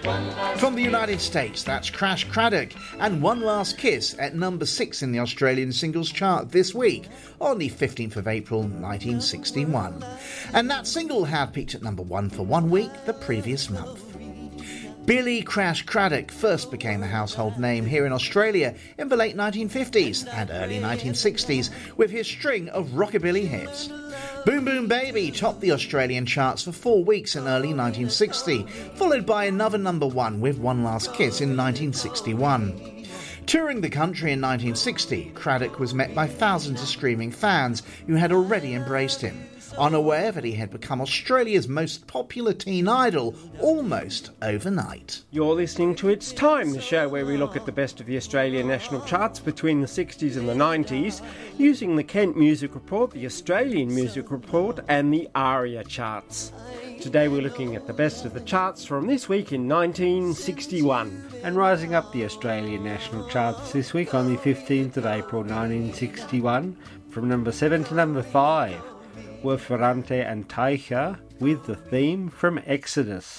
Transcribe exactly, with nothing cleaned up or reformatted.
From the United States, that's Crash Craddock and One Last Kiss at number six in the Australian singles chart this week on the fifteenth of April nineteen sixty-one. And that single had peaked at number one for one week the previous month. Billy Crash Craddock first became a household name here in Australia in the late nineteen fifties and early nineteen sixties with his string of rockabilly hits. Boom Boom Baby topped the Australian charts for four weeks in early nineteen sixty, followed by another number one with One Last Kiss in nineteen sixty-one. Touring the country in nineteen sixty, Craddock was met by thousands of screaming fans who had already embraced him, unaware that he had become Australia's most popular teen idol almost overnight. You're listening to It's Time, the show where we look at the best of the Australian national charts between the sixties and the nineties, using the Kent Music Report, the Australian Music Report and the ARIA charts. Today we're looking at the best of the charts from this week in nineteen sixty-one. And rising up the Australian national charts this week on the fifteenth of April nineteen sixty-one, from number seven to number five, were Ferrante and Teicher with the theme from Exodus.